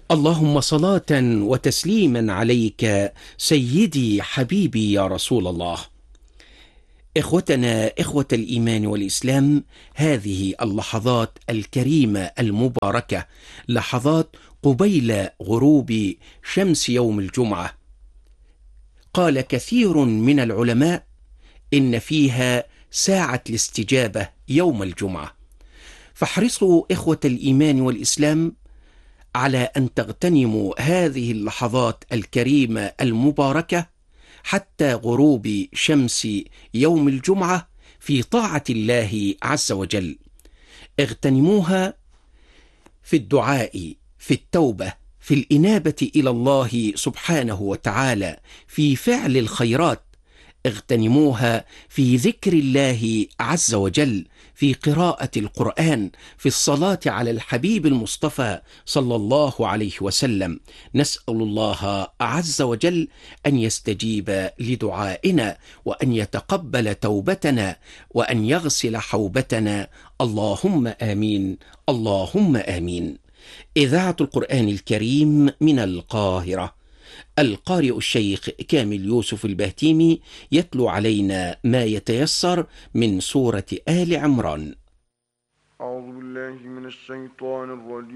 اللهم صلاة وتسليما عليك سيدي حبيبي يا رسول الله. إخوتنا إخوة الإيمان والإسلام، هذه اللحظات الكريمة المباركة لحظات قبيل غروب شمس يوم الجمعة. قال كثير من العلماء إن فيها ساعة الاستجابة يوم الجمعة، فاحرصوا إخوة الإيمان والإسلام على أن تغتنموا هذه اللحظات الكريمة المباركة حتى غروب شمس يوم الجمعة في طاعة الله عز وجل. اغتنموها في الدعاء، في التوبة، في الإنابة إلى الله سبحانه وتعالى، في فعل الخيرات. اغتنموها في ذكر الله عز وجل، في قراءة القرآن، في الصلاة على الحبيب المصطفى صلى الله عليه وسلم. نسأل الله عز وجل أن يستجيب لدعائنا، وأن يتقبل توبتنا، وأن يغسل حوبتنا. اللهم آمين، اللهم آمين. إذاعة القرآن الكريم من القاهرة، القارئ الشيخ كامل يوسف البهتيمي يتلو علينا ما يتيسر من سورة آل عمران. أعوذ بالله من الشيطان الرجيم.